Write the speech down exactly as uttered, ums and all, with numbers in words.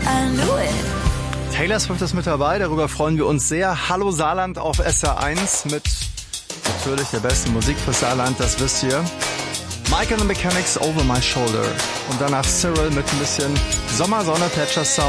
I knew it. Taylor Swift ist mit dabei, darüber freuen wir uns sehr. Hallo Saarland auf S R eins mit natürlich der besten Musik für Saarland, das wisst ihr. Mike and the Mechanics, Over My Shoulder. Und danach Cyril mit ein bisschen Sommersonne, Thatcher Sound.